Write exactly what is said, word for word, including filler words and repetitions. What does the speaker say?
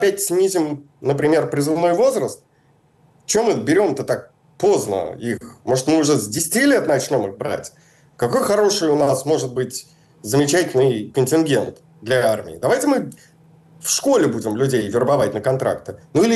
опять снизим, например, призывной возраст? Чем мы берем-то так поздно их? Может, мы уже с десяти лет начнем их брать? Какой хороший у нас может быть замечательный контингент для армии? Давайте мы в школе будем людей вербовать на контракты. Ну или